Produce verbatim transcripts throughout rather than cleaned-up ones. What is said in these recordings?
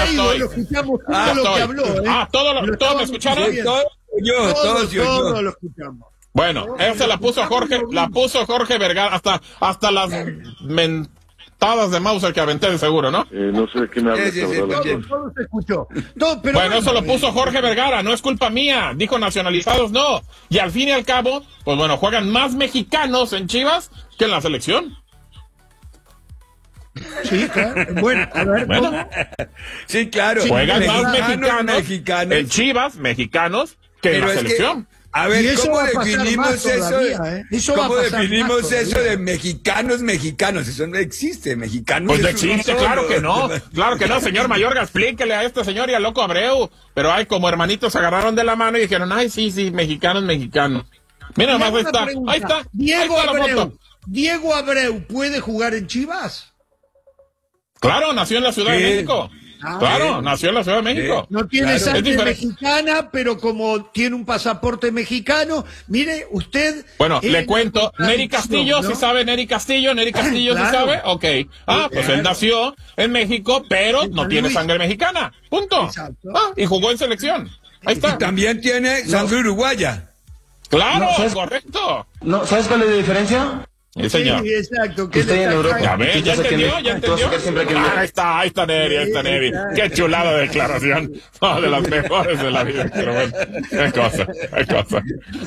distraído, lo escuchamos todo ah, lo estoy. que habló. ¿eh? Ah, ¿todo, lo, lo ¿todo me escucharon? Sí, todo yo, todo, todo, yo, todo yo. lo escuchamos. Bueno, esa la puso Jorge, la puso Jorge Vergara, hasta, hasta las mentadas de Mauser que aventé de seguro, ¿no? Eh, no sé de qué me hablas, Sí, sí, sí, cabrón. Todo, todo se escuchó. Todo, pero Bueno, eso lo bueno, puso Jorge Vergara, no es culpa mía, dijo nacionalizados no. Y al fin y al cabo, pues bueno, juegan más mexicanos en Chivas que en la selección. Sí, claro. Bueno, a ver, Bueno. ¿cómo? Sí, claro. Juegan más Mexicanos, mexicanos, mexicanos. en Chivas, mexicanos, que en Pero la es que, selección. a Y ver, eso ¿cómo va a pasar definimos más eso? todavía, ¿eh? Eso va a ¿Cómo pasar definimos más eso todavía. de mexicanos, mexicanos? Eso no existe, mexicanos. Pues no es uno existe, solo. claro que no, claro que no, señor Mayorga, explíquele a este señor y al loco Abreu. Pero ay, como hermanitos se agarraron de la mano y dijeron, ay, sí, sí, mexicanos, mexicanos. Mira, Le nomás hago ahí una está, pregunta. ahí está, Diego ahí está la Abreu, foto. Diego Abreu, ¿puede jugar en Chivas? Claro, nació en la Ciudad Sí. de México. Ah, Claro, sí. nació en la Ciudad de México. No tiene Claro. sangre Es diferente. mexicana, pero como tiene un pasaporte mexicano, mire, usted... Bueno, es le cuento, una Neri contradicción, Castillo, ¿no? ¿sí sabe Neri Castillo? ¿Neri Castillo sí Claro. sabe? Ok. Ah, pues él Claro. nació en México, pero En no San tiene Luis. sangre mexicana. Punto. Exacto. Ah, y jugó en selección. Ahí Y está. también tiene sangre uruguaya. Claro, No, ¿sabes? correcto. No, ¿sabes cuál es la diferencia? Sí, señor. Sí, exacto. Que Estoy le en está Europa. Ya ves, ya Entonces, ¿qué entendió, me- ya entonces, entendió. ¿qué siempre que me- Ah, ahí está, ahí está Neri, ahí está Sí, Neri. claro. Qué chulada de declaración. No, de las mejores de la vida. Pero bueno, qué cosa, qué cosa.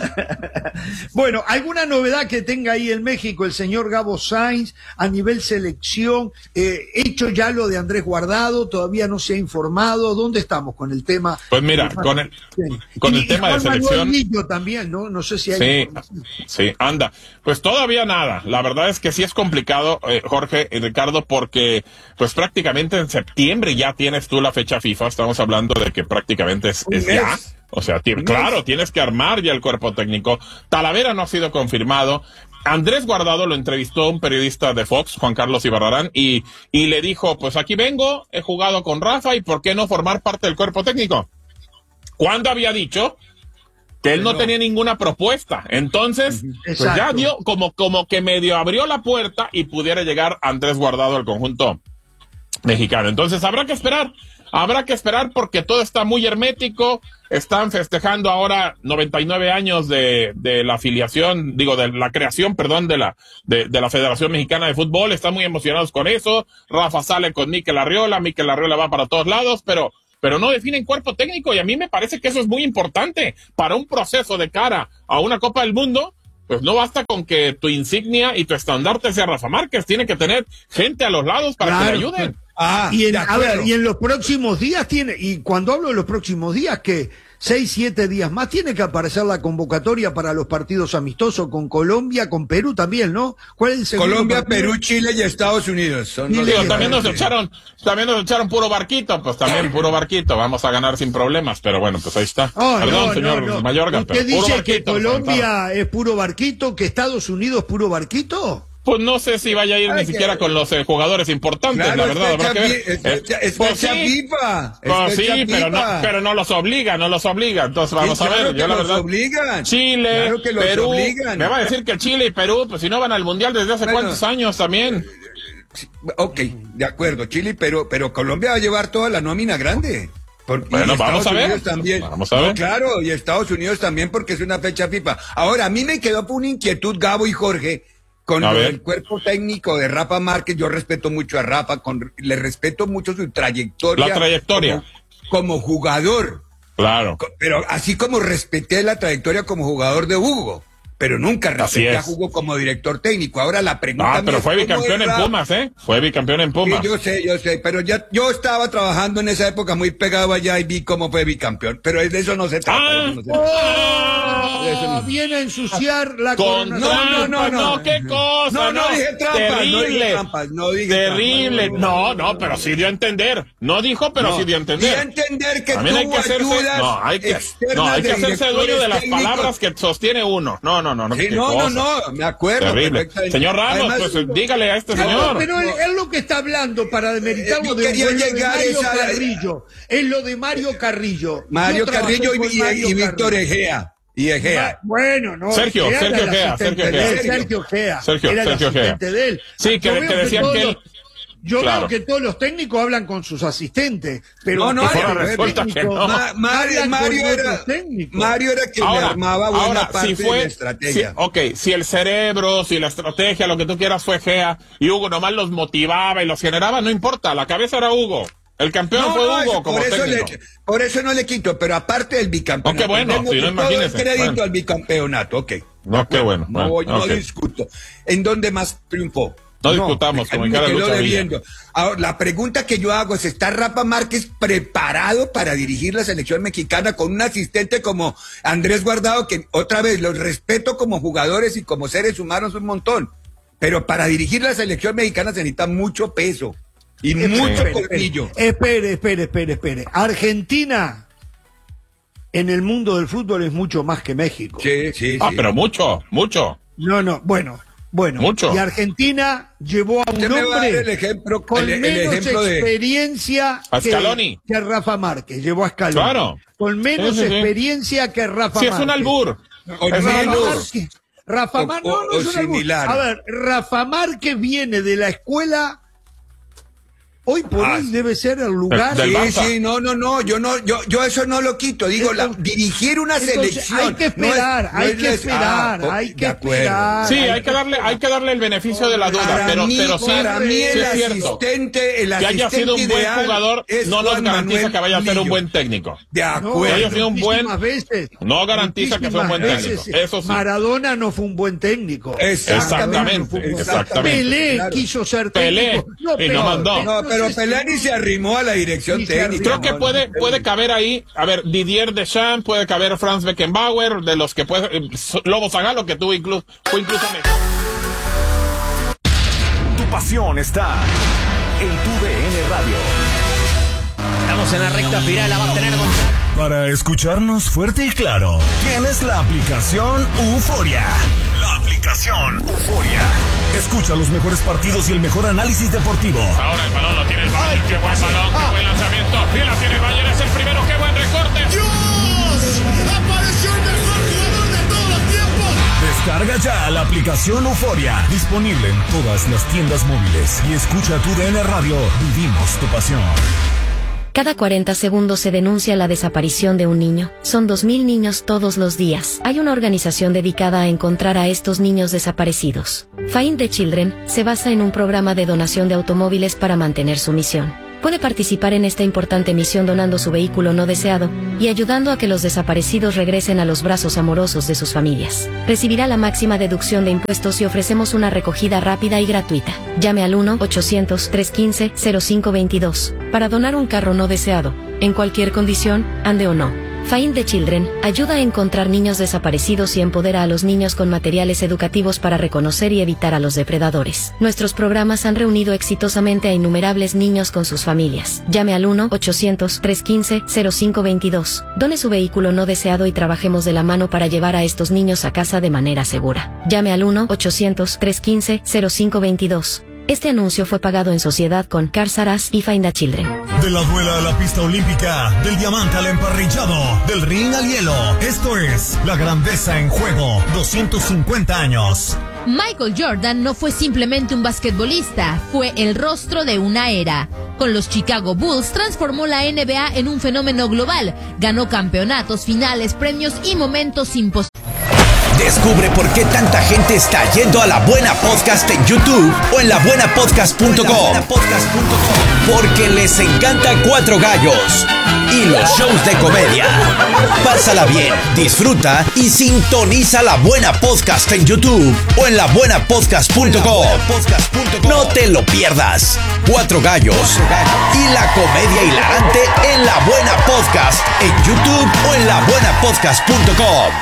Bueno, ¿alguna novedad que tenga ahí en México el señor Gabo Sainz a nivel selección? Eh, hecho ya lo de Andrés Guardado, todavía no se ha informado. ¿Dónde estamos con el tema? Pues mira, con el, Sí. con Y- el y tema de Juan Manuel selección. Lillo también, ¿no? No sé si hay Sí, información. sí, anda. Pues todavía nada. La verdad es que sí es complicado, eh, Jorge y Ricardo, porque pues prácticamente en septiembre ya tienes tú la fecha FIFA. Estamos hablando de que prácticamente es, Un es mes. ya. O sea, ti- Un claro, mes. tienes que armar ya el cuerpo técnico. Talavera no ha sido confirmado. Andrés Guardado lo entrevistó un periodista de Fox, Juan Carlos Ibarrarán, y, y le dijo, pues aquí vengo, he jugado con Rafa, ¿y por qué no formar parte del cuerpo técnico? ¿Cuándo había dicho que él no, No. tenía ninguna propuesta? Entonces, pues ya Exacto. dio, como, como que medio abrió la puerta y pudiera llegar Andrés Guardado al conjunto mexicano. Entonces, habrá que esperar, habrá que esperar porque todo está muy hermético. Están festejando ahora noventa y nueve años de, de la afiliación, digo, de la creación, perdón, de la, de, de la Federación Mexicana de Fútbol. Están muy emocionados con eso. Rafa sale con Mikel Arriola, Mikel Arriola va para todos lados, pero pero no definen cuerpo técnico, y a mí me parece que eso es muy importante para un proceso de cara a una Copa del Mundo. Pues no basta con que tu insignia y tu estandarte sea Rafa Márquez, tiene que tener gente a los lados para Claro, que le ayuden. Ah, Y en, de a acuerdo. ver, y en los próximos días tiene, y cuando hablo de los próximos días, que seis, siete días más, tiene que aparecer la convocatoria para los partidos amistosos con Colombia, con Perú también, ¿no? ¿Cuál es el segundo Colombia, partido? Perú, Chile y Estados Unidos. Son los Chile, Digo, que también nos van a- echaron, también nos echaron puro barquito, pues también puro barquito, vamos a ganar sin problemas, pero bueno, pues ahí está. Oh, Perdón, no, señor no, no. Mayorga, ¿Usted pero puro dice que barquito. nos aventaron. Colombia es puro barquito, que Estados Unidos es puro barquito? Pues no sé si vaya a ir Ay, ni que- siquiera con los eh, jugadores importantes, Claro, la verdad, es habrá fecha que ver. fi- es Eh, fecha- es pues fecha sí, FIFA. es pues sí, fecha pero no, FIFA. pero no los obliga, no los obliga. Entonces vamos Sí, a ver, claro yo que la los verdad. obligan. Chile, Claro que los Perú, obligan. me va a decir que Chile y Perú, pues si no van al Mundial desde hace Bueno. cuántos años también. Ok, de acuerdo, Chile, pero, pero Colombia va a llevar toda la nómina grande. Porque Bueno, y vamos Estados a ver. Unidos también. Vamos a No, ver. claro, y Estados Unidos también porque es una fecha FIFA. Ahora, a mí me quedó por una inquietud, Gabo y Jorge, con A lo ver. del cuerpo técnico de Rafa Márquez. Yo respeto mucho a Rafa, con, le respeto mucho su trayectoria. La trayectoria. Como, como jugador. Claro. Co- Pero así como respeté la trayectoria como jugador de Hugo, pero nunca Así respeté a es. Hugo como director técnico. Ahora la pregunta Ah, mía pero es, fue ¿cómo bicampeón es en Rafa? Pumas, ¿eh? Fue bicampeón en Sí, Pumas. yo sé, yo sé, pero ya yo estaba trabajando en esa época muy pegado allá y vi cómo fue bicampeón, pero de eso no se trata. Ah, de eso no se trata. ¡Oh! Viene a ensuciar la Con coronación. trampas, no, no, no. qué cosa, No, no dije trampas, no terrible, dije trampas, no dije terrible, trampas. no, no, pero sí dio a entender, no dijo, pero No, sí dio a entender. y a entender que También hay tuvo que hacerse, ayudas no, hay que, externas no, hay que de hacerse dueño de directores las técnicos. palabras que sostiene uno. No, no, no, no. Sí, qué no, no, cosa. no, me acuerdo. Terrible. perfectamente. Señor Ramos, Además, pues dígale a este No, señor. pero él, él lo que está hablando para demeritarlo Yo de, quería es lo de llegar Mario esa- Carrillo. Es lo de Mario Carrillo. Mario Yo trabajé Carrillo y, con y- Mario y Víctor Carrillo. Egea. Y Egea. Bueno, no. Sergio, Egea Sergio era el Egea, asistente Sergio de él, Egea. Sergio Egea. Sergio, Era el Sergio Egea. asistente de él. Sí, que, Yo que veo decían todos que él, los- Yo Claro. veo que todos los técnicos hablan con sus asistentes, pero No, no, todos ahora los resulta que técnicos no. Ma- Mario, hablan Mario con era, otros técnicos. Mario era quien le armaba buena ahora, parte si fue, de la estrategia. si- ok, si el cerebro, si la estrategia, lo que tú quieras fue Gea, y Hugo nomás los motivaba y los generaba, no importa, la cabeza era Hugo. El campeón No, fue no, Hugo eso- como por eso, técnico. le, por eso no le quito, pero aparte del bicampeonato. Oh, qué bueno, tengo si no, todo el imagínese. crédito Bueno. al bicampeonato, ok. No, qué bueno, No, voy- bueno, no ok. discuto. ¿En dónde más triunfó? No discutamos, a como mí en me cada quedó lucha había. debiendo. Ahora, la pregunta que yo hago es, ¿está Rafa Márquez preparado para dirigir la selección mexicana con un asistente como Andrés Guardado, que otra vez los respeto como jugadores y como seres humanos un montón? Pero para dirigir la selección mexicana se necesita mucho peso y mucho Espere, colmillo. Espere, espere, espere, espere. Argentina en el mundo del fútbol es mucho más que México. Sí, sí, Ah, sí. pero mucho, mucho. No, no, bueno, bueno. Mucho. Y Argentina llevó a un Usted me va a dar el hombre ejemplo, con el- el menos ejemplo de- experiencia A que, Scaloni. que Rafa Márquez. Llevó a Scaloni. Claro. Con menos Sí, sí, sí. experiencia que Rafa Si Márquez. es un albur. O Es un Rafa menos. albur. Márquez. Rafa O- Márquez, o- no, no o es un albur. similar. A ver, Rafa Márquez viene de la escuela. Hoy por Ah, hoy sí. debe ser el lugar. Del Sí, Barça. sí, no, no, no, yo no, yo, yo eso no lo quito. Digo, la, Entonces- dirigir una Entonces, selección. hay que no es- esperar, no hay es que les- esperar, ah, hay de que acuerdo. esperar. Sí, Ay, hay que darle, hay que darle el beneficio de la duda, Para pero, mí, pero sí, para mí sí el es cierto. asistente, el Que haya asistente sido un buen ideal jugador es no nos Juan garantiza Manuel que vaya a ser un Lillo. buen técnico. De No, acuerdo. Que haya sido un buen- muchísimas veces, No garantiza que sea un buen muchísimas técnico. veces, Eso sí. Maradona no fue un buen técnico. Exactamente, no fue un buen- exactamente. Pelé Claro. quiso ser Pelé, técnico. y no pero- mandó. No, pero sé Pelé si- ni se arrimó a la dirección Ni se técnica. Creo que no, puede, no. puede caber ahí, a ver, Didier Deschamps, puede caber Franz Beckenbauer, de los que puede, eh, Lobo Zagalo, que tuvo incluso, fue incluso mejor. Tu pasión está en tu D N Radio. Estamos en la recta final, la va a tener con... Para escucharnos fuerte y claro, tienes la aplicación Euforia. La aplicación Euforia. Escucha los mejores partidos y el mejor análisis deportivo. Ahora el balón lo tiene el Bayern, qué buen balón, qué buen lanzamiento, y la tiene el Bayern, es el primero, qué buen recorte. ¡Apareció el mejor jugador de todos los tiempos! Descarga ya la aplicación Euforia. Disponible en todas las tiendas móviles. Y escucha tu D N Radio. Vivimos tu pasión. Cada cuarenta segundos se denuncia la desaparición de un niño. Son dos mil niños todos los días. Hay una organización dedicada a encontrar a estos niños desaparecidos. Find the Children se basa en un programa de donación de automóviles para mantener su misión. Puede participar en esta importante misión donando su vehículo no deseado y ayudando a que los desaparecidos regresen a los brazos amorosos de sus familias. Recibirá la máxima deducción de impuestos y ofrecemos una recogida rápida y gratuita. Llame al uno ochocientos, trescientos quince, cero cinco veintidós para donar un carro no deseado, en cualquier condición, ande o no. Find the Children ayuda a encontrar niños desaparecidos y empodera a los niños con materiales educativos para reconocer y evitar a los depredadores. Nuestros programas han reunido exitosamente a innumerables niños con sus familias. Llame al uno ochocientos, trescientos quince, cero cinco veintidós. Done su vehículo no deseado y trabajemos de la mano para llevar a estos niños a casa de manera segura. Llame al uno ochocientos, trescientos quince, cero cinco veintidós. Este anuncio fue pagado en sociedad con Cars R Us y Find the Children. De la duela a la pista olímpica, del diamante al emparrillado, del ring al hielo. Esto es La Grandeza en Juego, doscientos cincuenta años. Michael Jordan no fue simplemente un basquetbolista, fue el rostro de una era. Con los Chicago Bulls transformó la N B A en un fenómeno global, ganó campeonatos, finales, premios y momentos imposibles. Descubre por qué tanta gente está yendo a La Buena Podcast en YouTube o en la buena podcast punto com. Porque les encanta Cuatro Gallos y los shows de comedia. Pásala bien, disfruta y sintoniza La Buena Podcast en YouTube o en la buena podcast punto com. No te lo pierdas. Cuatro Gallos y la comedia hilarante en La Buena Podcast en YouTube o en la buena podcast punto com.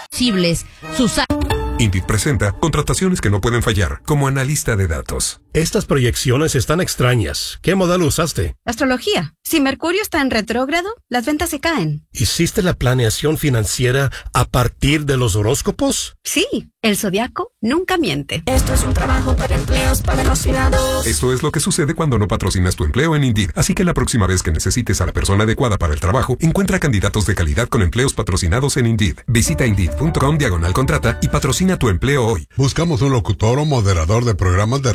Sus Indeed presenta contrataciones que no pueden fallar, como analista de datos. Estas proyecciones están extrañas. ¿Qué modelo usaste? Astrología. Si Mercurio está en retrógrado, las ventas se caen. ¿Hiciste la planeación financiera a partir de los horóscopos? Sí, el zodiaco nunca miente. Esto es un trabajo para empleos patrocinados. Esto es lo que sucede cuando no patrocinas tu empleo en Indeed. Así que la próxima vez que necesites a la persona adecuada para el trabajo, encuentra candidatos de calidad con empleos patrocinados en Indeed. Visita Indeed punto com diagonal contrata y patrocina tu empleo hoy. Buscamos un locutor o moderador de programas de radio dinámico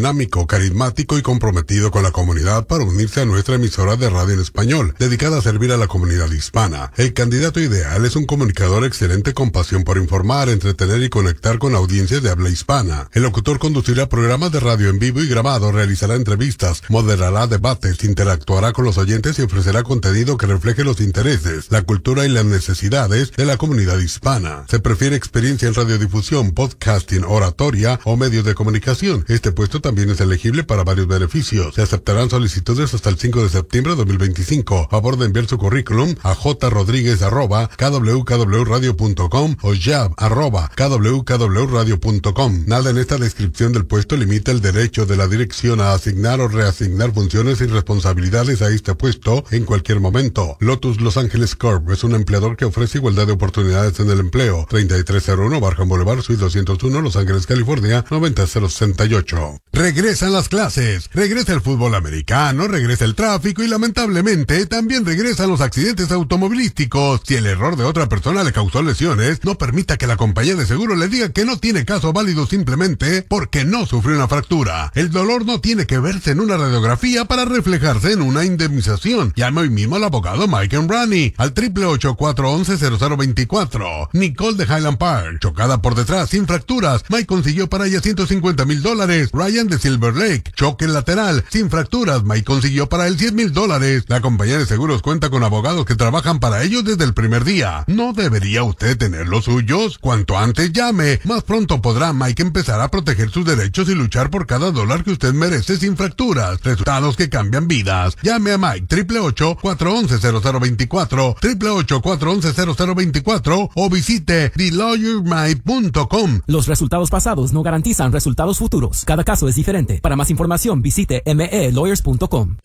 dinámico, carismático y comprometido con la comunidad para unirse a nuestra emisora de radio en español, dedicada a servir a la comunidad hispana. El candidato ideal es un comunicador excelente con pasión por informar, entretener y conectar con audiencias de habla hispana. El locutor conducirá programas de radio en vivo y grabado, realizará entrevistas, moderará debates, interactuará con los oyentes y ofrecerá contenido que refleje los intereses, la cultura y las necesidades de la comunidad hispana. Se prefiere experiencia en radiodifusión, podcasting, oratoria o medios de comunicación. Este puesto también es elegible para varios beneficios. Se aceptarán solicitudes hasta el cinco de septiembre de dos mil veinticinco. Favor de enviar su currículum a jrodriguez arroba k w k w radio punto com o jab arroba k w k w radio punto com. Nada en esta descripción del puesto limita el derecho de la dirección a asignar o reasignar funciones y responsabilidades a este puesto en cualquier momento. Lotus Los Ángeles Corp es un empleador que ofrece igualdad de oportunidades en el empleo. treinta y tres cero uno Barham Boulevard, Suite doscientos uno, Los Ángeles, California, noventa cero sesenta y ocho. Regresan las clases, regresa el fútbol americano, regresa el tráfico y lamentablemente también regresan los accidentes automovilísticos. Si el error de otra persona le causó lesiones, no permita que la compañía de seguro le diga que no tiene caso válido simplemente porque no sufrió una fractura. El dolor no tiene que verse en una radiografía para reflejarse en una indemnización. Llame hoy mismo al abogado Mike Embrani al triple ocho, cuatro once, cero cero veinticuatro. Nicole de Highland Park, chocada por detrás sin fracturas. Mike consiguió para ella ciento cincuenta mil dólares. Ryan de Silver Lake, choque lateral sin fracturas. Mike consiguió para él cien mil dólares. La compañía de seguros cuenta con abogados que trabajan para ellos desde el primer día. ¿No debería usted tener los suyos? Cuanto antes llame, más pronto podrá Mike empezar a proteger sus derechos y luchar por cada dólar que usted merece sin fracturas. Resultados que cambian vidas. Llame a Mike triple ocho, cuatro once, cero cero veinticuatro, triple ocho, cuatro once, cero cero veinticuatro o visite the lawyer mike punto com. Los resultados pasados no garantizan resultados futuros. Cada caso es diferente. Para más información visite m e lawyers punto com.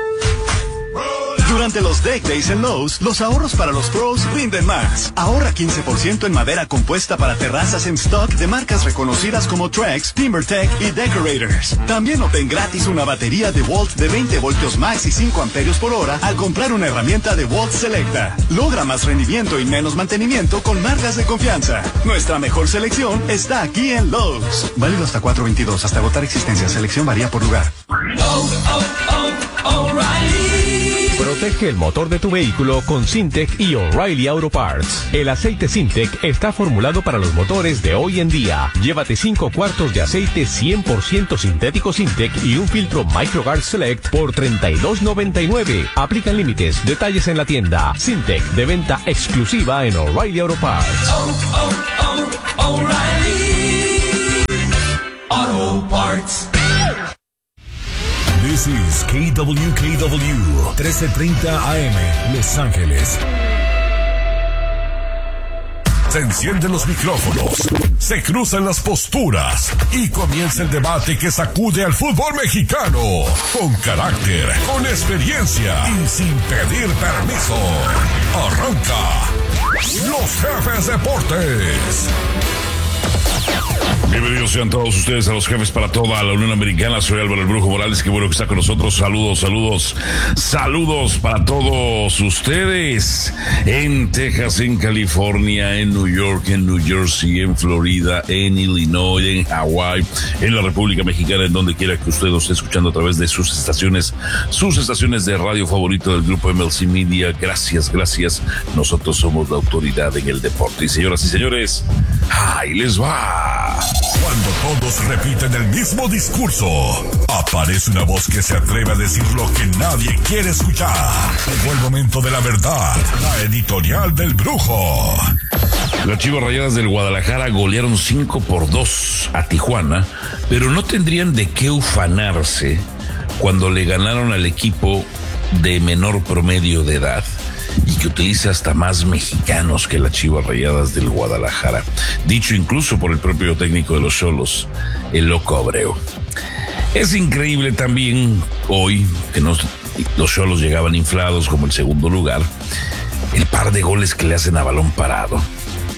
Durante los Deck Days en Lowe's, los ahorros para los pros rinden más. Ahorra quince por ciento en madera compuesta para terrazas en stock de marcas reconocidas como Trex, TimberTech y Decorators. También obtén gratis una batería de Volt de veinte voltios max y cinco amperios por hora al comprar una herramienta de Volt Selecta. Logra más rendimiento y menos mantenimiento con marcas de confianza. Nuestra mejor selección está aquí en Lowe's. Válido hasta cuatro veintidós, hasta agotar existencia. Selección varía por lugar. Oh, oh, oh, O'Reilly. Protege el motor de tu vehículo con Syntec y O'Reilly Auto Parts. El aceite Syntec está formulado para los motores de hoy en día. Llévate cinco cuartos de aceite cien por ciento sintético Syntec y un filtro MicroGuard Select por treinta y dos noventa y nueve. Aplican límites. Detalles en la tienda. Syntec, de venta exclusiva en O'Reilly Auto Parts. Oh, oh, oh, O'Reilly Auto Parts. This is K W K W trece treinta A M, Los Ángeles. Se encienden los micrófonos, se cruzan las posturas y comienza el debate que sacude al fútbol mexicano. Con carácter, con experiencia y sin pedir permiso. Arranca Los Jefes Deportes. Bienvenidos sean todos ustedes a Los Jefes para toda la Unión Americana. Soy Álvaro el Brujo Morales, qué bueno que está con nosotros. Saludos, saludos, saludos para todos ustedes en Texas, en California, en New York, en New Jersey, en Florida, en Illinois, en Hawái, en la República Mexicana, en donde quiera que usted nos esté escuchando a través de sus estaciones, sus estaciones de radio favorito del grupo M L C Media. Gracias, gracias. Nosotros somos la autoridad en el deporte. Y señoras y señores, ahí les va. Cuando todos repiten el mismo discurso, aparece una voz que se atreve a decir lo que nadie quiere escuchar. Llegó el momento de la verdad, la editorial del Brujo. Las Chivas Rayadas del Guadalajara golearon cinco por dos a Tijuana, pero no tendrían de qué ufanarse cuando le ganaron al equipo de menor promedio de edad y que utiliza hasta más mexicanos que las Chivas Rayadas del Guadalajara, dicho incluso por el propio técnico de los Xolos, el Loco Abreu. Es increíble también hoy que nos, los Xolos llegaban inflados como el segundo lugar, el par de goles que le hacen a balón parado.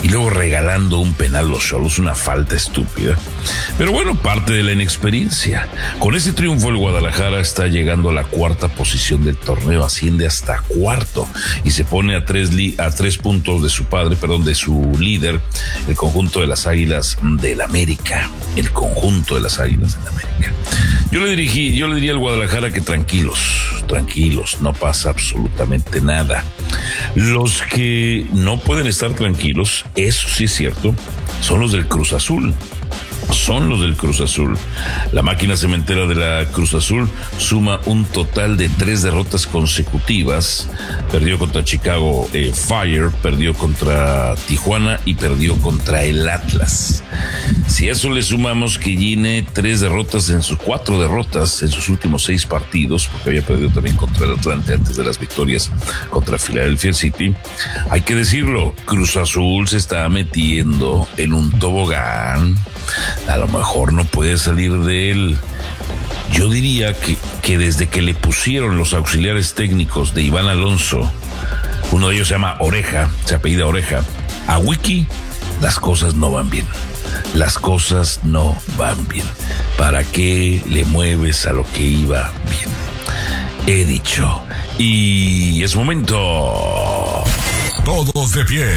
y luego regalando un penal los Xolos, una falta estúpida. Pero bueno, parte de la inexperiencia. Con ese triunfo el Guadalajara está llegando a la cuarta posición del torneo, asciende hasta cuarto y se pone a tres, li- a tres puntos de su padre, perdón, de su líder, el conjunto de las Águilas del América, el conjunto de las Águilas del América. Yo le dirigí, yo le diría al Guadalajara que tranquilos, tranquilos, no pasa absolutamente nada. Los que no pueden estar tranquilos, eso sí es cierto, son los del Cruz Azul. Son los del Cruz Azul. La máquina cementera de la Cruz Azul suma un total de tres derrotas consecutivas. Perdió contra Chicago eh, Fire, perdió contra Tijuana y perdió contra el Atlas. Si a eso le sumamos que Gine tres derrotas en sus cuatro derrotas en sus últimos seis partidos, porque había perdido también contra el Atlante antes de las victorias contra Philadelphia City, hay que decirlo, Cruz Azul se está metiendo en un tobogán. A lo mejor no puede salir de él. Yo diría que, que desde que le pusieron los auxiliares técnicos de Iván Alonso, uno de ellos se llama Oreja, se apellida Oreja, a Wiki, las cosas no van bien. Las cosas no van bien. ¿Para qué le mueves a lo que iba bien? He dicho. Y es momento. Todos de pie.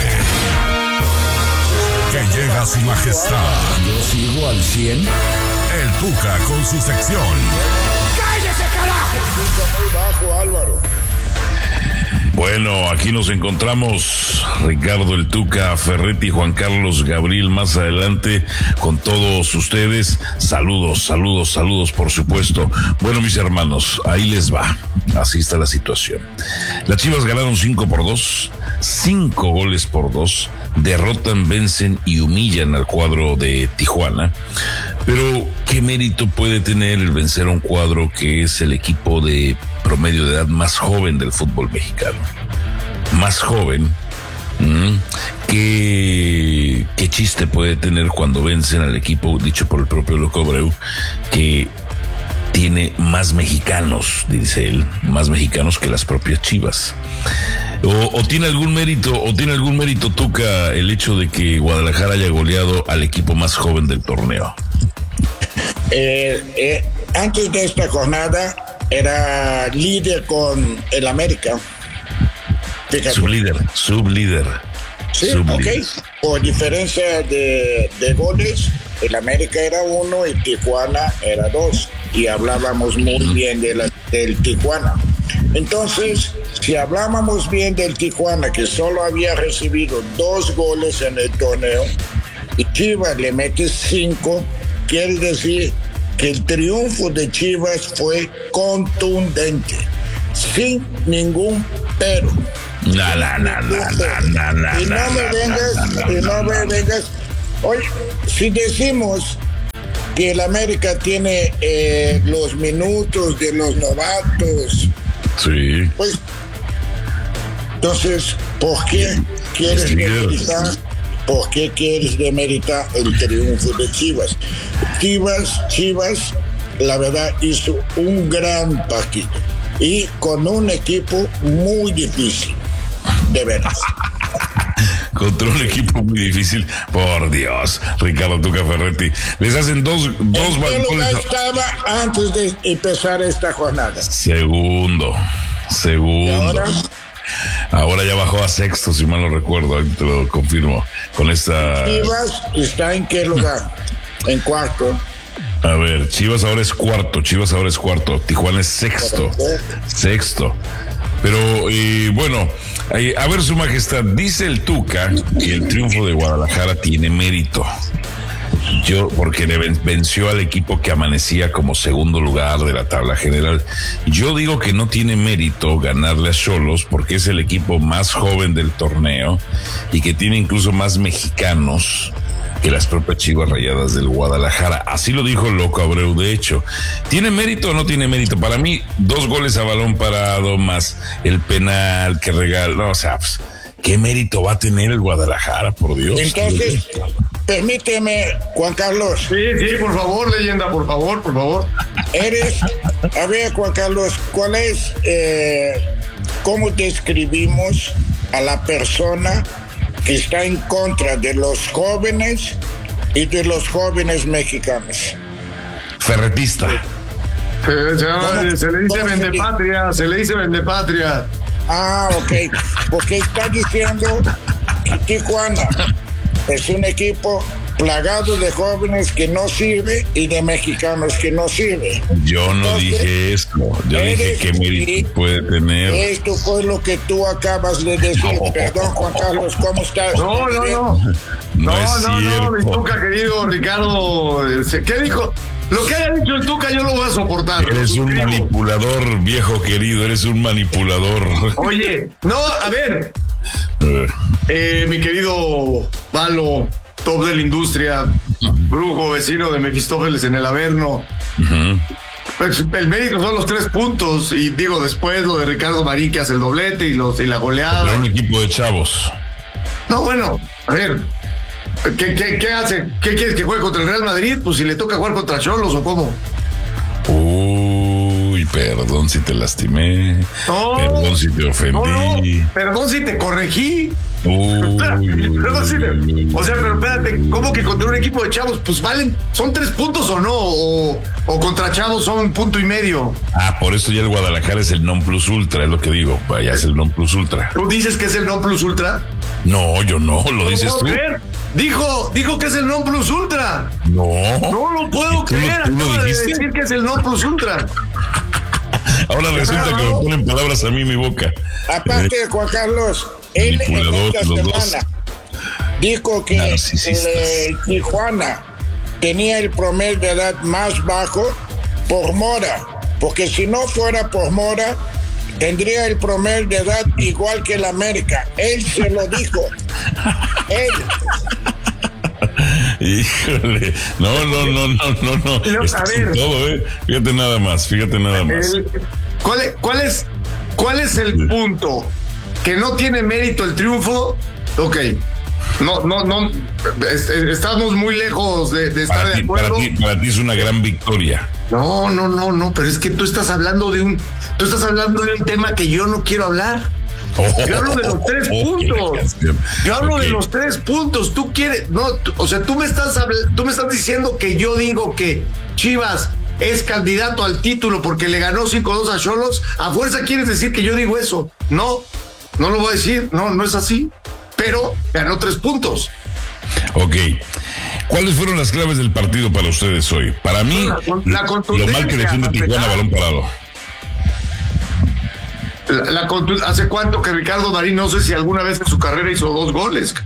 Que llega su majestad. Yo sigo al cien. El Tuca con su sección. ¡Cállese, carajo! Muy bajo, Álvaro. Bueno, aquí nos encontramos Ricardo el Tuca Ferretti, Juan Carlos Gabriel más adelante con todos ustedes. Saludos, saludos, saludos, por supuesto. Bueno, mis hermanos, ahí les va. Así está la situación. Las Chivas ganaron cinco por dos, cinco goles por dos. Derrotan, vencen y humillan al cuadro de Tijuana. Pero, ¿qué mérito puede tener el vencer a un cuadro que es el equipo de promedio de edad más joven del fútbol mexicano? Más joven. ¿Mm? ¿Qué, qué chiste puede tener cuando vencen al equipo, dicho por el propio Loco Abreu, que tiene más mexicanos, dice él, más mexicanos que las propias Chivas? O, o tiene algún mérito, o tiene algún mérito, Tuca, el hecho de que Guadalajara haya goleado al equipo más joven del torneo. Eh, eh, antes de esta jornada era líder con el América. Fíjate. Sublíder, sublíder. Sí, sublíder. ok. Por diferencia de, de goles, el América era uno y Tijuana era dos. Y hablábamos muy bien de la, del Tijuana. Entonces, si hablábamos bien del Tijuana, que solo había recibido dos goles en el torneo, y Chivas le mete cinco, quiere decir que el triunfo de Chivas fue contundente, sin ningún pero. La, la, la, la, la, la, la, y no me vengas, y no me vengas. Oye, si decimos que el América tiene eh, los minutos de los novatos, sí, pues, entonces, ¿por qué quieres demeritar? ¿Por qué quieres demeritar el triunfo de Chivas? Chivas, Chivas, la verdad, hizo un gran partido y con un equipo muy difícil, de veras. Contra un equipo muy difícil, por Dios, Ricardo Tuca Ferretti. Les hacen dos, dos ¿En qué lugar goles. estaba antes de empezar esta jornada? Segundo, segundo. Ahora, Ahora ya bajó a sexto, si mal no recuerdo, ahí te lo confirmo. Con esta. Chivas está en qué lugar? En cuarto. A ver, Chivas ahora es cuarto, Chivas ahora es cuarto, Tijuana es sexto, sexto. Pero eh, bueno, eh, a ver, Su Majestad, dice el Tuca que el triunfo de Guadalajara tiene mérito. Yo, porque le ven- venció al equipo que amanecía como segundo lugar de la tabla general. Yo digo que no tiene mérito ganarle a Xolos porque es el equipo más joven del torneo y que tiene incluso más mexicanos que las propias Chivas Rayadas del Guadalajara. Así lo dijo Loco Abreu, de hecho. ¿Tiene mérito o no tiene mérito? Para mí, dos goles a balón parado más el penal que regaló, no, o sea, pues, ¿qué mérito va a tener el Guadalajara, por Dios? Entonces, permíteme, Juan Carlos. Sí, sí, por favor, leyenda, por favor, por favor. Eres, a ver, Juan Carlos, ¿cuál es, eh, cómo describimos a la persona que está en contra de los jóvenes y de los jóvenes mexicanos. Ferretista. Se, se, llama, se le dice vendepatria, se le dice vendepatria. Ah, ok. Porque está diciendo que Tijuana es un equipo plagado de jóvenes que no sirve y de mexicanos que no sirve. Yo no Entonces, dije eso. Yo dije que mérito puede tener. Esto fue lo que tú acabas de decir. No. Perdón, Juan Carlos, ¿cómo estás? No, no, no. No, no, no, no, mi Tuca, querido Ricardo. ¿Qué dijo? Lo que haya dicho el Tuca yo lo voy a soportar. Eres un manipulador, viejo querido, eres un manipulador. Oye, no, a ver. Eh, mi querido Valo, top de la industria, brujo, vecino de Mefistófeles en el Averno. Uh-huh. Pues el mérito son los tres puntos, y digo, después lo de Ricardo Marín que hace el doblete y, los, y la goleada. Pero un equipo de chavos. No, bueno, a ver. ¿Qué, qué, ¿Qué hace? ¿Qué quieres que juegue contra el Real Madrid? Pues si le toca jugar contra Xolos o cómo. Uy, perdón si te lastimé. No, perdón si te ofendí. No, no, perdón si te corregí. Uy, perdón si te, o sea, pero espérate, ¿cómo que contra un equipo de chavos? Pues valen, ¿son tres puntos o no? O, o contra chavos son un punto y medio. Ah, por eso ya el Guadalajara es el non plus ultra, es lo que digo. Vaya, es el non plus ultra. ¿Tú dices que es el non plus ultra? No, yo no, lo dices tú. Creer. Dijo, dijo que es el non plus ultra. No. No lo puedo creer. Acaba de decir que es el non plus ultra. Ahora resulta no, que no. me ponen palabras a mí en mi boca. Aparte, eh, Juan Carlos, él en esta semana dijo que el, el Tijuana tenía el promedio de edad más bajo por Mora, porque si no fuera por Mora, tendría el promedio de edad igual que el América. Él se lo dijo. Él. Híjole, no, no, no, no, no, no. no a ver, todo, ¿eh? Fíjate nada más, fíjate nada más. El, ¿cuál, es, cuál, es, ¿Cuál es el punto? ¿Que no tiene mérito el triunfo? Ok. No, no, no. Es, estamos muy lejos de, de estar para ti, de acuerdo. Para ti, para ti es una gran victoria. No, no, no, no, pero es que tú estás hablando de un, tú estás hablando de un tema que yo no quiero hablar. Oh, yo hablo de los tres oh, puntos. Yo hablo okay. de los tres puntos. Tú quieres, no, tú, o sea, tú me estás, tú me estás diciendo que yo digo que Chivas es candidato al título porque le ganó cinco dos a Xolos. A fuerza quieres decir que yo digo eso. No, no lo voy a decir. No, no es así. Pero ganó tres puntos. Ok. ¿Cuáles fueron las claves del partido para ustedes hoy? Para mí, la, la lo mal que defiende Tijuana balón parado. La, la, ¿Hace cuánto que Ricardo Marín, no sé si alguna vez en su carrera hizo dos goles?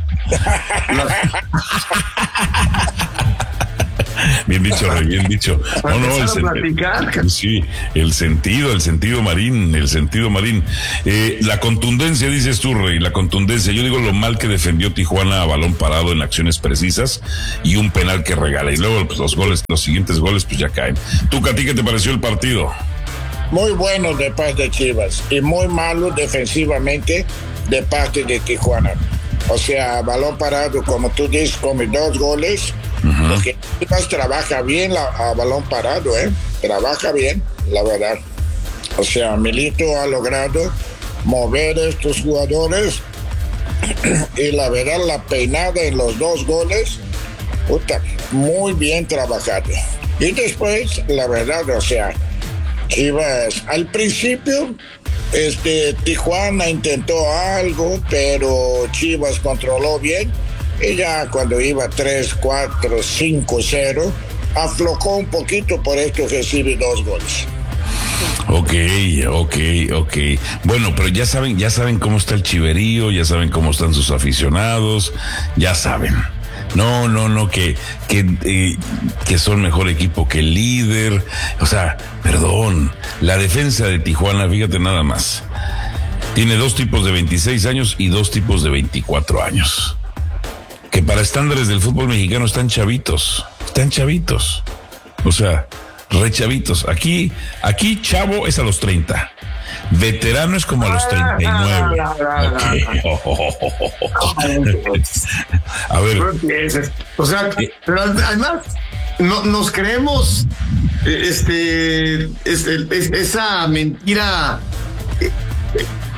Bien dicho, Rey, bien dicho. No, no, el sentido, sí, el sentido, el sentido Marín, el sentido Marín. Eh, la contundencia, dices tú, Rey, la contundencia. Yo digo lo mal que defendió Tijuana a balón parado en acciones precisas y un penal que regala. Y luego pues, los goles, los siguientes goles, pues ya caen. ¿Tú, Cati, qué te pareció el partido? Muy bueno de parte de Chivas y muy malo defensivamente de parte de Tijuana. O sea, balón parado, como tú dices, come dos goles. Uh-huh. Porque Chivas trabaja bien la, a balón parado, ¿eh? Trabaja bien, la verdad. O sea, Milito ha logrado mover a estos jugadores y la verdad, la peinada en los dos goles, puta, muy bien trabajado. Y después, la verdad, o sea, Chivas, al principio, este, Tijuana intentó algo, pero Chivas controló bien. Y ya cuando iba tres, cuatro, cinco, cero, aflojó un poquito, por esto recibe dos goles. Ok, ok, ok. Bueno, pero ya saben, ya saben cómo está el chiverío, ya saben cómo están sus aficionados, ya saben. No, no, no, que, que, eh, que son mejor equipo que el líder. O sea, perdón, la defensa de Tijuana, fíjate nada más. Tiene dos tipos de veintiséis años y dos tipos de veinticuatro años. Que para estándares del fútbol mexicano están chavitos, están chavitos. O sea, re chavitos. Aquí, aquí chavo es a los treinta. Veterano es como a los treinta y nueve. Okay. Oh, oh, oh, oh. A ver. O sea, pero además no, nos creemos este, este, esa mentira.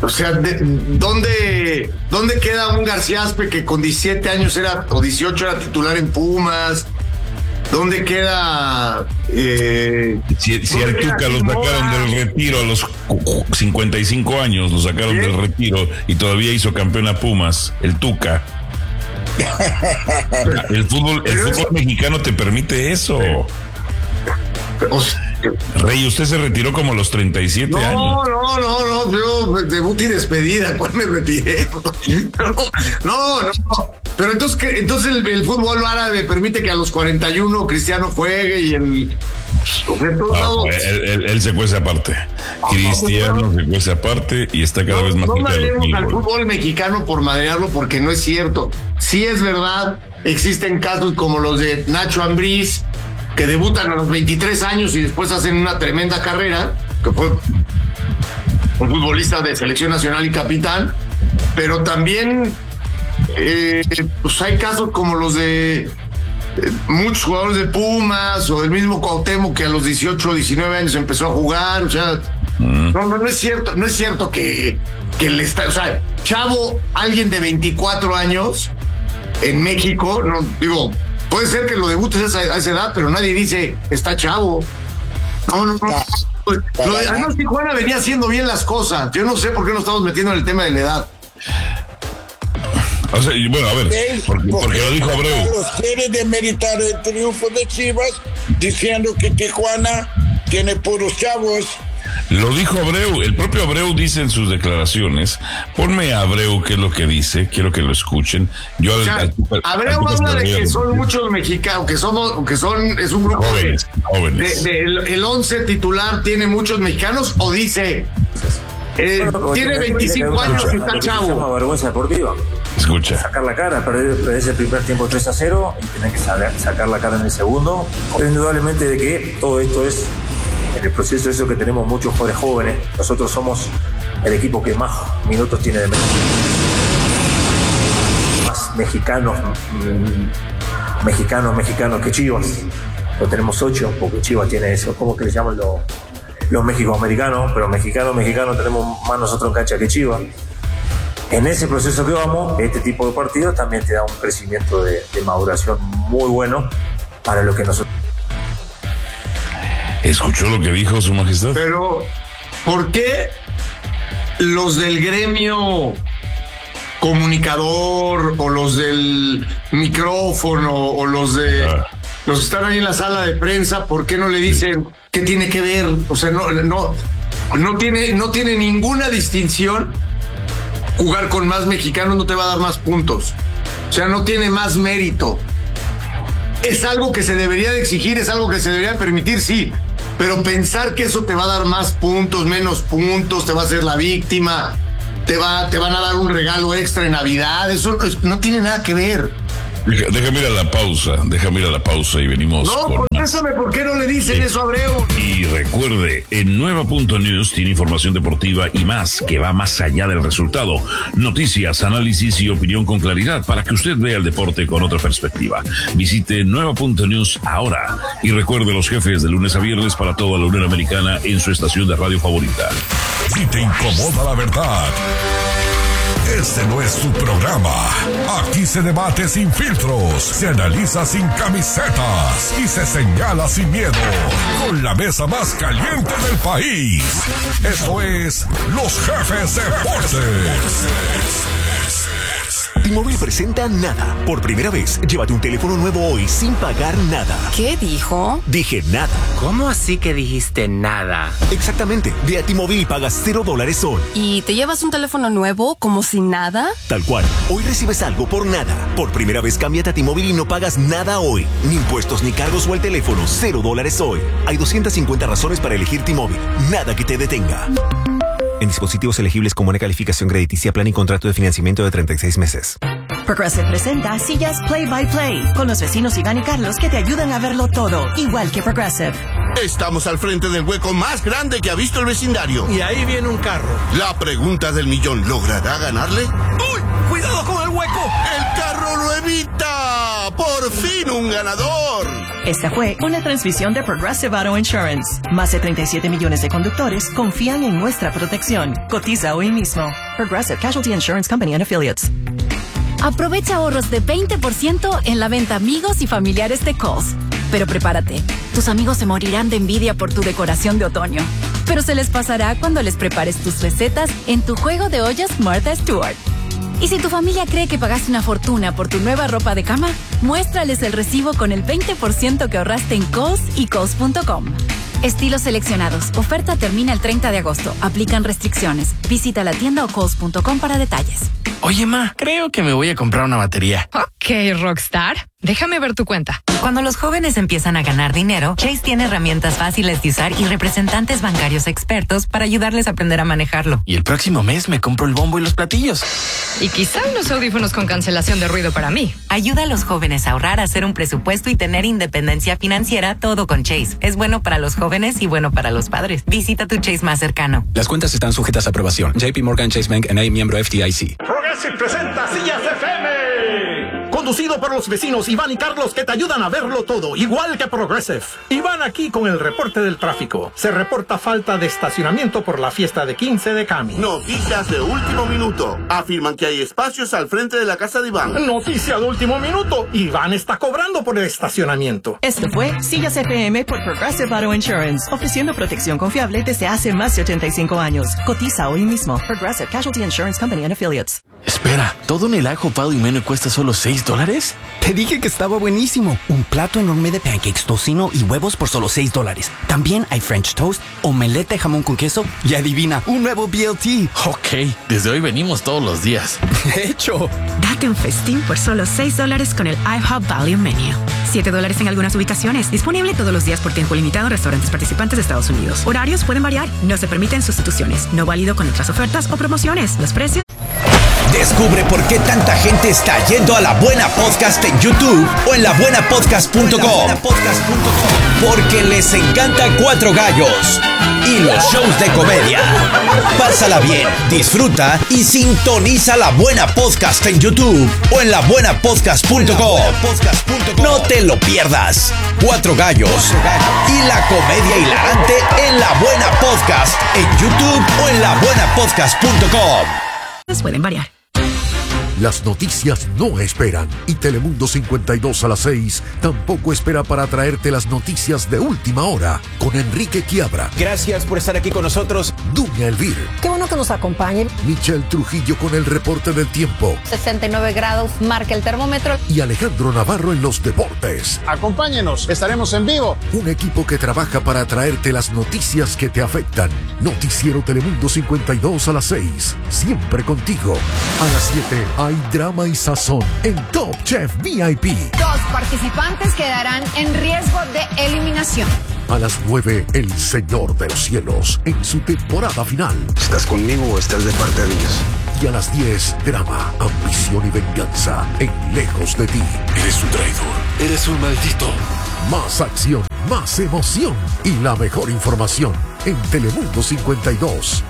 O sea, de, ¿dónde, ¿dónde queda un García Aspe que con diecisiete años era, o dieciocho era titular en Pumas? ¿Dónde queda? Eh, si si al Tuca lo sacaron del retiro a los cincuenta y cinco años, lo sacaron ¿Sí? del retiro y todavía hizo campeón a Pumas, el Tuca. El fútbol, el fútbol mexicano te permite eso. Rey, usted se retiró como a los treinta y siete no, años. No, no, no, no, yo debut y despedida, ¿cuál me retiré? No, no, no. Pero entonces, ¿qué? Entonces el, el fútbol árabe permite que a los cuarenta y uno Cristiano juegue y el... No, él, él, él se cuece aparte. Cristiano se cuece aparte y está cada no, vez más no madreemos al fútbol mexicano por madrearlo porque no es cierto. Sí es verdad, existen casos como los de Nacho Ambriz, que debutan a los veintitrés años y después hacen una tremenda carrera, que fue un futbolista de selección nacional y capitán, pero también eh, pues hay casos como los de eh, muchos jugadores de Pumas o el mismo Cuauhtémoc que a los dieciocho o diecinueve años empezó a jugar. O sea, mm. no, no, no es cierto, no es cierto que, que le está, o sea, chavo, alguien de veinticuatro años en México, no digo, puede ser que lo debutes a esa edad, pero nadie dice, está chavo. No, no, no. Lo de, además, Tijuana venía haciendo bien las cosas. Yo no sé por qué nos estamos metiendo en el tema de la edad. O sea, bueno, a ver, porque, porque lo dijo Abreu. Los quiere demeritar el triunfo de Chivas diciendo que Tijuana tiene puros chavos. Lo dijo Abreu, el propio Abreu dice en sus declaraciones. Ponme a Abreu qué es lo que dice, quiero que lo escuchen. Yo o sea, al, al, Abreu al, habla de que son muchos mexicanos, que somos, que son, es un grupo jóvenes, de, jóvenes. De, de, el, el once titular tiene muchos mexicanos, o dice eh, bueno, tiene veinticinco años y está chavo. Vergüenza deportiva. Escucha. Sacar la cara, perder, perder ese primer tiempo tres a cero y tener que sacar la cara en el segundo. Pero indudablemente de que todo esto es en el proceso eso que tenemos muchos jugadores jóvenes. Nosotros somos el equipo que más minutos tiene de México. Más mexicanos, mmm, mexicanos, mexicanos que Chivas. Lo tenemos ocho, porque Chivas tiene eso, ¿cómo que le llaman los, los mexicoamericanos? Pero mexicanos, mexicanos tenemos más nosotros en cancha que Chivas. En ese proceso que vamos, este tipo de partidos también te da un crecimiento de, de maduración muy bueno para lo que nosotros... ¿Escuchó lo que dijo su majestad? Pero, ¿por qué los del gremio comunicador o los del micrófono o los de ah. los que están ahí en la sala de prensa, por qué no le dicen qué tiene que ver? O sea, no, no, no tiene, no tiene ninguna distinción. Jugar con más mexicanos no te va a dar más puntos. O sea, no tiene más mérito. Es algo que se debería de exigir, es algo que se debería permitir, sí. Pero pensar que eso te va a dar más puntos, menos puntos, te va a hacer la víctima, te va, te van a dar un regalo extra en Navidad, eso no tiene nada que ver. Deja, déjame ir a la pausa, déjame ir a la pausa y venimos. No, con contésame por qué no le dicen sí. eso a Abreu. Y recuerde, en Nueva punto News tiene información deportiva y más que va más allá del resultado. Noticias, análisis y opinión con claridad para que usted vea el deporte con otra perspectiva. Visite Nueva punto News ahora y recuerde los jefes de lunes a viernes para toda la Unión Americana en su estación de radio favorita. Si te incomoda la verdad, este no es tu programa. Aquí se debate sin filtros, se analiza sin camisetas y se señala sin miedo. Con la mesa más caliente del país. Esto es Los Jefes Deportes. T-Mobile presenta Nada. Por primera vez, llévate un teléfono nuevo hoy sin pagar nada. ¿Qué dijo? Dije nada. ¿Cómo así que dijiste nada? Exactamente. Ve a T-Mobile y pagas cero dólares hoy. ¿Y te llevas un teléfono nuevo como sin nada? Tal cual. Hoy recibes algo por nada. Por primera vez, cámbiate a T-Mobile y no pagas nada hoy. Ni impuestos ni cargos o el teléfono. Cero dólares hoy. Hay doscientas cincuenta razones para elegir T-Mobile. Nada que te detenga. En dispositivos elegibles con buena calificación crediticia, plan y contrato de financiamiento de treinta y seis meses. Progressive presenta sillas Play by Play con los vecinos Iván y Carlos que te ayudan a verlo todo, igual que Progressive. Estamos al frente del hueco más grande que ha visto el vecindario. Y ahí viene un carro. La pregunta del millón, ¿logrará ganarle? ¡Uy! ¡Cuidado con el hueco! ¡El carro lo evita! ¡Por fin un ganador! Esta fue una transmisión de Progressive Auto Insurance. Más de treinta y siete millones de conductores confían en nuestra protección. Cotiza hoy mismo. Progressive Casualty Insurance Company and Affiliates. Aprovecha ahorros de veinte por ciento en la venta amigos y familiares de Kohl's. Pero prepárate, tus amigos se morirán de envidia por tu decoración de otoño. Pero se les pasará cuando les prepares tus recetas en tu juego de ollas Martha Stewart. Y si tu familia cree que pagaste una fortuna por tu nueva ropa de cama, muéstrales el recibo con el veinte por ciento que ahorraste en Kohl's y Kohl's punto com. Estilos seleccionados. Oferta termina el treinta de agosto. Aplican restricciones. Visita la tienda o Kohl's punto com para detalles. Oye, ma, creo que me voy a comprar una batería. Ok, Rockstar. Déjame ver tu cuenta. Cuando los jóvenes empiezan a ganar dinero, Chase tiene herramientas fáciles de usar y representantes bancarios expertos para ayudarles a aprender a manejarlo. Y el próximo mes me compro el bombo y los platillos. Y quizá unos audífonos con cancelación de ruido para mí. Ayuda a los jóvenes a ahorrar, a hacer un presupuesto y tener independencia financiera, todo con Chase. Es bueno para los jóvenes y bueno para los padres. Visita tu Chase más cercano. Las cuentas están sujetas a aprobación. J P Morgan Chase Bank N A, miembro F D I C. Progressive presenta Sillas F M. Conducido por los vecinos Iván y Carlos que te ayudan a verlo todo, igual que Progressive. Iván aquí con el reporte del tráfico. Se reporta falta de estacionamiento por la fiesta de quince de Cami. Noticias de último minuto. Afirman que hay espacios al frente de la casa de Iván. Noticia de último minuto. Iván está cobrando por el estacionamiento. Esto fue Sillas F M por Progressive Auto Insurance, ofreciendo protección confiable desde hace más de ochenta y cinco años. Cotiza hoy mismo. Progressive Casualty Insurance Company and Affiliates. Espera, ¿todo en el ajo Pado y Meno cuesta solo seis dólares? Te dije que estaba buenísimo. Un plato enorme de pancakes, tocino y huevos por solo seis dólares. También hay French toast, omelette de jamón con queso y adivina, un nuevo B L T. Ok, desde hoy venimos todos los días. De hecho. Date un festín por solo seis dólares con el IHOP Value Menu. siete dólares en algunas ubicaciones. Disponible todos los días por tiempo limitado en restaurantes participantes de Estados Unidos. Horarios pueden variar. No se permiten sustituciones. No válido con otras ofertas o promociones. Los precios... Descubre por qué tanta gente está yendo a La Buena Podcast en YouTube o en la buena podcast punto com. Porque les encanta Cuatro Gallos y los shows de comedia. Pásala bien, disfruta y sintoniza La Buena Podcast en YouTube o en la buena podcast punto com. No te lo pierdas. Cuatro Gallos y la comedia hilarante en La Buena Podcast en YouTube o en la buena podcast punto com. Pueden variar. Las noticias no esperan y Telemundo cincuenta y dos a las seis tampoco espera para traerte las noticias de última hora con Enrique Quiabra. Gracias por estar aquí con nosotros. Dunia Elvir. Qué bueno que nos acompañen. Michelle Trujillo con el reporte del tiempo. sesenta y nueve grados marca el termómetro. Y Alejandro Navarro en los deportes. Acompáñenos, estaremos en vivo. Un equipo que trabaja para traerte las noticias que te afectan. Noticiero Telemundo cincuenta y dos a las seis. Siempre contigo. A las siete hay drama y sazón en Top Chef V I P. Dos participantes quedarán en riesgo de eliminación. A las nueve, El Señor de los Cielos en su temporada final. ¿Estás conmigo o estás de parte de ellos? Y a las diez, drama, ambición y venganza en Lejos de ti. Eres un traidor. Eres un maldito. Más acción, más emoción y la mejor información en Telemundo cincuenta y dos.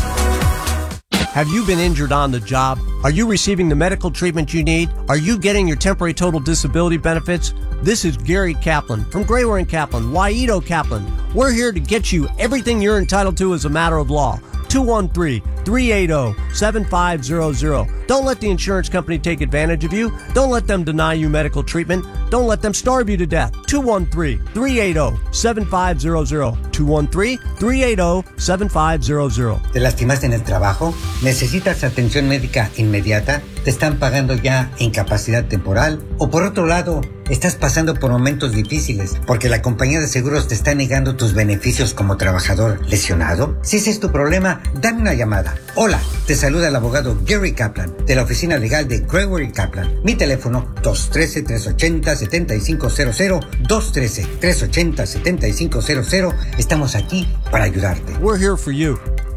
Have you been injured on the job? Are you receiving the medical treatment you need? Are you getting your temporary total disability benefits? This is Gary Kaplan from Grayware and Kaplan, Waito Kaplan. We're here to get you everything you're entitled to as a matter of law. two one three, three eight zero, seven five zero zero. Don't let the insurance company take advantage of you. Don't let them deny you medical treatment. Don't let them starve you to death. two one three, three eight zero, seven five zero zero. two one three, three eight zero, seven five zero zero. ¿Te lastimaste en el trabajo? ¿Necesitas atención médica inmediata? ¿Te están pagando ya incapacidad temporal? ¿O por otro lado, estás pasando por momentos difíciles porque la compañía de seguros te está negando tus beneficios como trabajador lesionado? Si ese es tu problema, dame una llamada. Hola, te saluda el abogado Gary Kaplan de la oficina legal de Grayware y Kaplan. Mi teléfono dos uno tres, tres ocho cero, siete cinco cero cero, dos uno tres, tres ocho cero, siete cinco cero cero. Estamos aquí para ayudarte. We're here for you.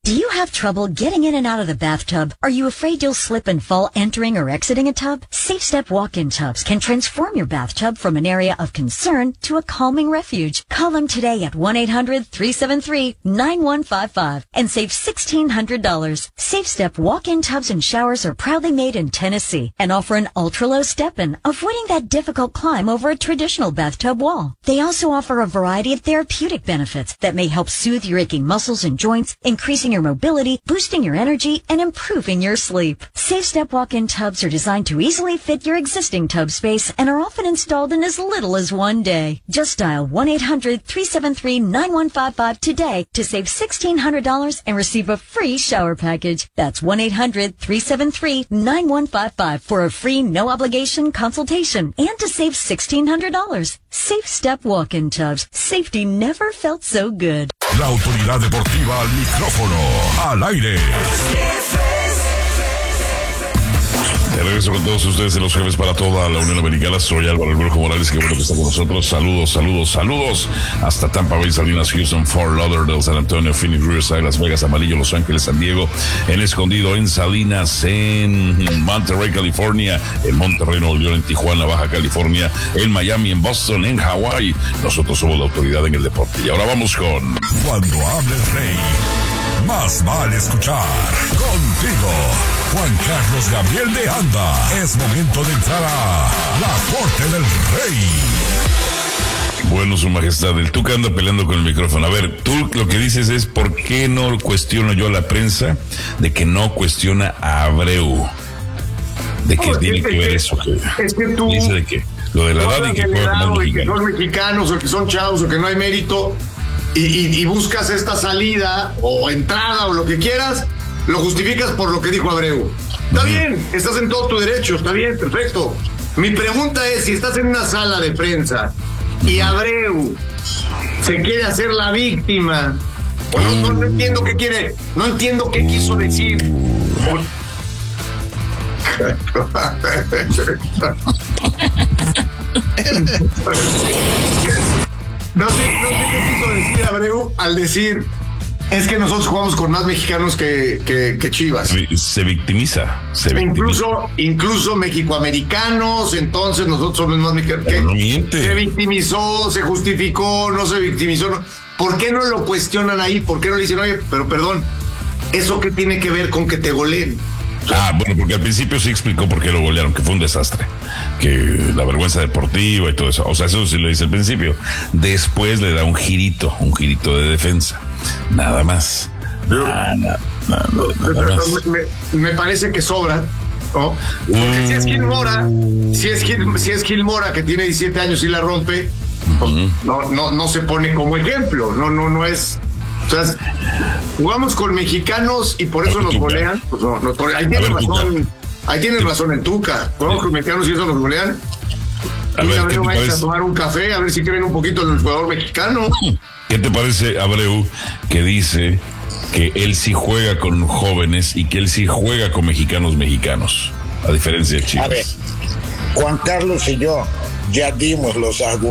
Do you have trouble getting in and out of the bathtub? Are you afraid you'll slip and fall entering or exiting a tub? Safe Step walk-in tubs can transform your bathtub from an area of concern to a calming refuge. Call them today at one eight hundred three seven three nine one five five and save sixteen hundred dollars. Safe Step walk-in tubs and showers are proudly made in Tennessee and offer an ultra-low step-in, avoiding that difficult climb over a traditional bathtub wall. They also offer a variety of therapeutic benefits that may help soothe your aching muscles and joints, increasing your mobility, boosting your energy, and improving your sleep. Safe Step walk-in tubs are designed to easily fit your existing tub space and are often installed in as little as one day. Just dial one eight hundred three seven three nine one five five today to save sixteen hundred dollars and receive a free shower package. That's one eight hundred three seven three nine one five five for a free no-obligation consultation and to save sixteen hundred dollars. Safe Step walk-in tubs. Safety never felt so good. La autoridad deportiva al micrófono, al aire. De regreso con todos ustedes de los jefes para toda la Unión Americana. Soy Álvaro El Brujo Morales, que bueno que está con nosotros. Saludos, saludos, saludos. Hasta Tampa Bay, Salinas, Houston, Fort Lauderdale, San Antonio, Phoenix, Riverside, Las Vegas, Amarillo, Los Ángeles, San Diego, en Escondido, en Salinas, en Monterrey, California, en Monterrey, Nuevo León, en Tijuana, Baja California, en Miami, en Boston, en Hawái. Nosotros somos la autoridad en el deporte. Y ahora vamos con Cuando hable el rey, más vale escuchar. Contigo, Juan Carlos Gabriel de Anda. Es momento de entrar a la Corte del Rey. Bueno, su majestad, el Tuca anda peleando con el micrófono. A ver, tú lo que dices es, ¿por qué no cuestiono yo a la prensa de que no cuestiona a Abreu? ¿De qué no, tiene que, que ver eso? Que, es que tú... ¿Dice de qué? Lo de la edad y que juega como que son mexicanos o que son chavos o que no hay mérito y, y, y buscas esta salida o entrada o lo que quieras, lo justificas por lo que dijo Abreu. Está uh-huh. bien, estás en todo tu derecho, está bien, perfecto. Mi pregunta es, si estás en una sala de prensa y Abreu se quiere hacer la víctima, o no, no, no entiendo qué quiere, no entiendo qué quiso decir. No sé, no sé qué quiso decir Abreu al decir, es que nosotros jugamos con más mexicanos que, que, que Chivas. Se, se victimiza. Se victimiza. Incluso, incluso mexicoamericanos, entonces nosotros somos más mexicanos. No miente. Se victimizó, se justificó, no se victimizó. No. ¿Por qué no lo cuestionan ahí? ¿Por qué no le dicen, oye, pero perdón, ¿eso qué tiene que ver con que te goleen? Ah, bueno, porque al principio sí explicó por qué lo golearon, que fue un desastre, que la vergüenza deportiva y todo eso. O sea, eso sí lo dice al principio. Después le da un girito, un girito de defensa. Nada más. Nada, nada, nada, nada más. Me, me parece que sobra, ¿no? Porque uh, si es Gil Mora, si es Gil, si es Gil Mora que tiene diecisiete años y la rompe, uh-huh. no, no, no se pone como ejemplo. No, no, no es. O sea, jugamos con mexicanos y por eso nos golean. Pues no, nos golean. Ahí tienes razón, ahí tienes razón en Tuca. Jugamos con mexicanos y eso nos golean. A y ver, Abreu va a tomar un café a ver si creen un poquito en el jugador mexicano. ¿Qué te parece, Abreu, que dice que él sí juega con jóvenes y que él sí juega con mexicanos mexicanos, a diferencia de Chivas? A ver, Juan Carlos y yo ya dimos los argumentos.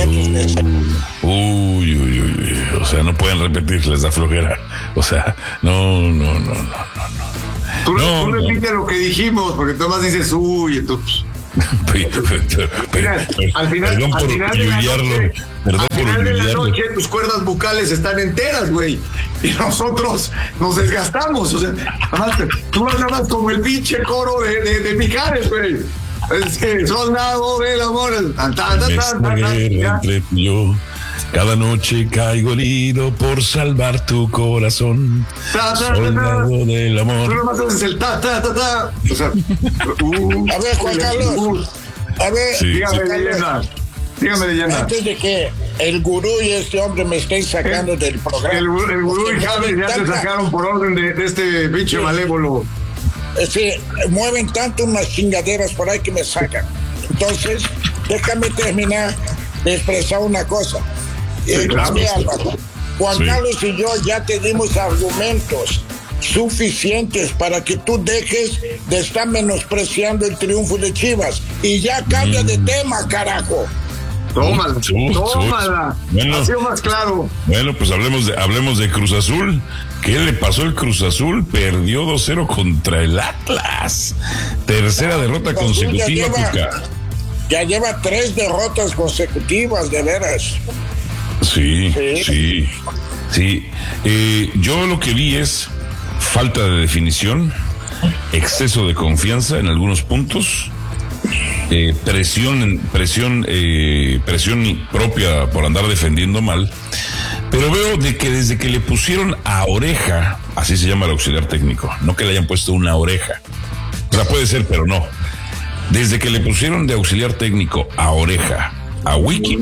Uh, uy, uy, uy, o sea, no pueden repetir, les da flojera. O sea, no, no, no, no, no, no. Tú, no, tú no. repites lo que dijimos, porque tú más dices, uy, entonces... pero, pero, pero, al final, perdón al por final de la noche, perdón al final de la noche tus cuerdas bucales están enteras, güey, y nosotros nos desgastamos. O sea, tú vas nada más como el pinche coro de, de, de Mijares, güey. Es el soldado del amor. Tan, tan, tan, tan, tan, entre yo. Cada noche caigo herido por salvar tu corazón. Ta, ta, soldado ta, ta. del amor. Tú nomás haces el ta, ta, ta, ta. O sea, uh, a ver, Juan Carlos. A ver, sí, dígame, sí. leyenda. Dígame, leyenda. Antes de que el gurú y este hombre me estén sacando el, del programa. El, el gurú y Javi ya se sacaron por orden de, de este pinche sí. malévolo. Sí, mueven tanto unas chingaderas por ahí que me sacan. Entonces, déjame terminar de expresar una cosa. Sí, claro. Álvaro, Juan sí. Carlos y yo ya te dimos argumentos suficientes para que tú dejes de estar menospreciando el triunfo de Chivas y ya cambia mm. de tema, carajo. Tómala, Chut, tómala. chut. Bueno, ha sido más claro. Bueno, pues hablemos de, hablemos de Cruz Azul. ¿Qué le pasó al Cruz Azul? Perdió dos cero contra el Atlas. Tercera derrota Cruz Azul ya consecutiva, lleva- Tuca. Ya lleva tres derrotas consecutivas, de veras. Sí, Sí. sí, sí. Eh, yo lo que vi es falta de definición, exceso de confianza en algunos puntos, eh, presión, presión, eh, presión propia por andar defendiendo mal. Pero veo de que desde que le pusieron a Oreja, así se llama el auxiliar técnico, no que le hayan puesto una oreja. O sea, puede ser, pero no. Desde que le pusieron de auxiliar técnico a Oreja, a Wiki,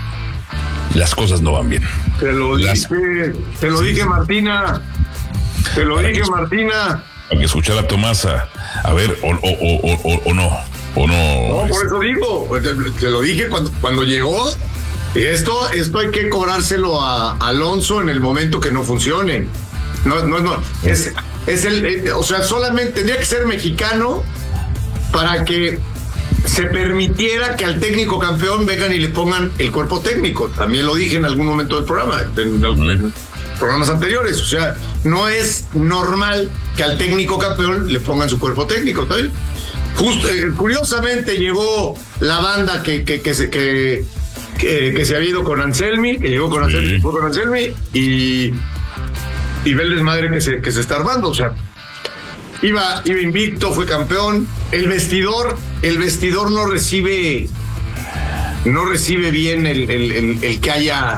las cosas no van bien. Te lo Las- dije, te lo dije, Martina. Te lo Para dije, que- Martina. Para que escuchara a Tomasa, a ver, o, o, o, o, o no, o no. No, por eso digo, te, te lo dije cuando, cuando llegó. Esto, esto hay que cobrárselo a Alonso en el momento que no funcione. No, no, no. Es, es el, eh, o sea, solamente tendría que ser mexicano para que se permitiera que al técnico campeón vengan y le pongan el cuerpo técnico. También lo dije en algún momento del programa, en, en programas anteriores. O sea, no es normal que al técnico campeón le pongan su cuerpo técnico, ¿está bien? Justo, eh, curiosamente llegó la banda que, que, que se que, que, que se había ido con Anselmi, que llegó con Anselmi, fue con Anselmi y, y ve el desmadre que se, que se está armando. O sea, iba, iba invicto, fue campeón. El vestidor, el vestidor no recibe, no recibe bien el, el, el, el que haya.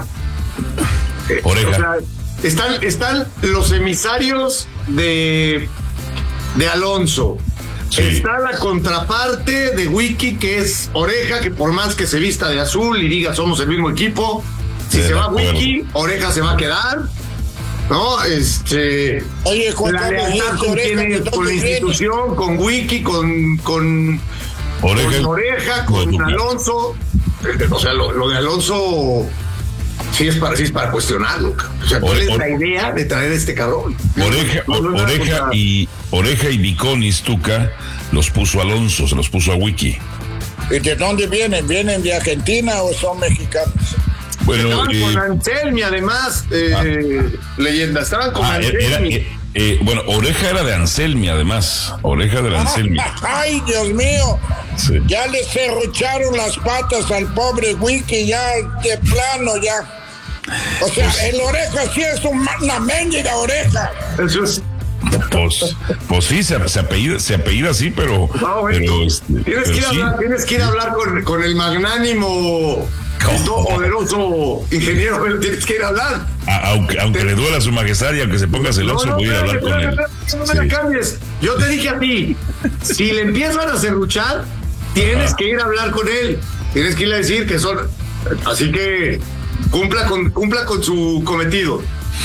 eh, Oreja. o sea, están, están los emisarios de, de Alonso. Sí. Está la contraparte de Wiki, que es Oreja, que por más que se vista de azul y diga somos el mismo equipo, si Sí, se de va acuerdo. Wiki, Oreja se va a quedar. ¿No? Este. Oye, Juan la Carlos, lealtad ¿y con, Oreja quién de es, con dónde la viene? institución, con Wiki, con, con, Oreja, con Oreja, con Oreja. Alonso. O sea, lo, lo de Alonso sí es para, sí es para cuestionarlo. O sea, ¿cuál Ore- es la Ore- idea de traer a este cabrón? Oreja, No, no, no, Oreja o sea, y Oreja y Viconis, Tuca, los puso Alonso, se los puso a Wiki. ¿Y de dónde vienen? ¿Vienen de Argentina o son mexicanos? Bueno, estaban eh, con Anselmi, además, eh, leyenda. Estaban con ah, era- Anselmi. eh, eh, bueno, Oreja era de Anselmi, además. Oreja de Anselmi. Ay, Dios mío. Sí. Ya le cerrucharon las patas al pobre Wiki, ya de plano, ya. O sea, el Oreja sí es un, una mendiga oreja. Eso es. Pues, pues sí, se, se apellida, se apellida así, pero. No, güey, pero, este, tienes, pero que ir a sí. hablar, tienes que ir a hablar con, con el magnánimo, el poderoso ingeniero. Tienes que ir a hablar. A- aunque aunque le duela a su majestad y aunque se ponga celoso, voy a ir a hablar con él. espérate, no me Sí. la cambies. Yo te dije a ti, si le empiezan a serruchar, tienes Ajá. que ir a hablar con él. Tienes que ir a decir que son. Así que cumpla con, cumpla con su cometido.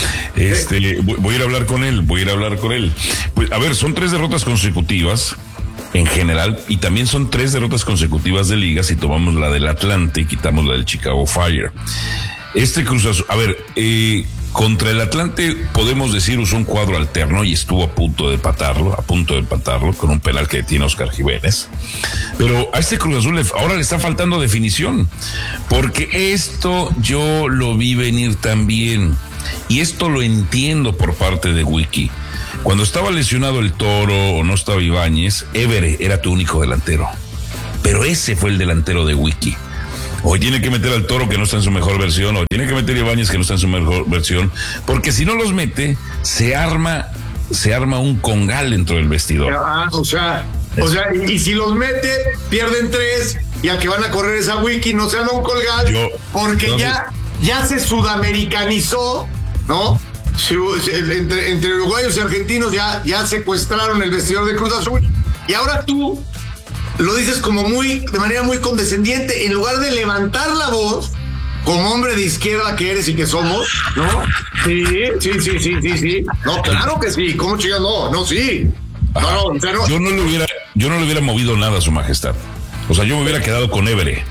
Este, voy, voy a ir a hablar con él, voy a ir a hablar con él. Pues, a ver, son tres derrotas consecutivas en general y también son tres derrotas consecutivas de liga si tomamos la del Atlante y quitamos la del Chicago Fire. Este Cruz Azul, a ver, eh, contra el Atlante podemos decir usó un cuadro alterno y estuvo a punto de empatarlo, a punto de empatarlo con un penal que tiene Oscar Jiménez. Pero a este Cruz Azul le, ahora le está faltando definición, porque esto yo lo vi venir también y esto lo entiendo por parte de Wiki. Cuando estaba lesionado el Toro o no estaba Ibáñez, Évere era tu único delantero, pero ese fue el delantero de Wiki. Hoy tiene que meter al Toro que no está en su mejor versión, o tiene que meter a Ibáñez que no está en su mejor versión, porque si no los mete, se arma, se arma un congal dentro del vestidor. Ah, o sea, o sea, y, y si los mete, pierden tres, y al que van a correr esa Wiki no se arma un colgal, Yo- porque entonces- ya, ya se sudamericanizó, ¿no? Se- se- entre, entre uruguayos y argentinos ya, ya secuestraron el vestidor de Cruz Azul, y ahora tú lo dices como muy, de manera muy condescendiente, en lugar de levantar la voz, como hombre de izquierda que eres y que somos, ¿no? Sí, sí, sí, sí, sí, sí. No, claro que sí. ¿Cómo chingados? No, no, sí. No, no, o sea, no. Yo no le hubiera, yo no le hubiera movido nada a su majestad. O sea, yo me hubiera quedado con Évere.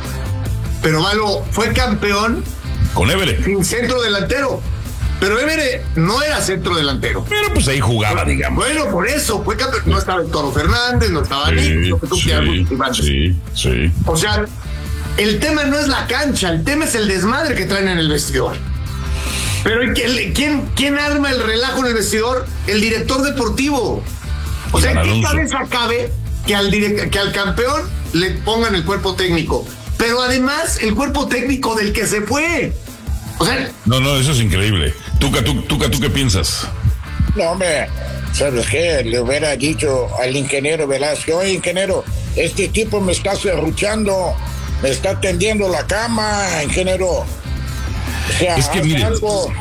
Pero Valo fue campeón Con Évere. sin centro delantero. Pero Évere no era centro delantero. Pero pues ahí jugaba, digamos. Bueno, por eso fue campeón. No estaba el Toro Fernández, no estaba Sí, Nick, lo que tú sí, quieras. sí, sí. O sea, el tema no es la cancha, el tema es el desmadre que traen en el vestidor. Pero ¿quién, quién arma el relajo en el vestidor? El director deportivo. O sea, ¿qué cabeza cabe que al, direct, que al campeón le pongan el cuerpo técnico? Pero además el cuerpo técnico del que se fue. O sea, no, no, eso es increíble. Tuca, tú, Tuca, ¿tú qué piensas? No, hombre, ¿sabes qué? Le hubiera dicho al ingeniero Velázquez, oye, ingeniero, este tipo me está serruchando, me está tendiendo la cama, ingeniero. O sea, es que mire, algo.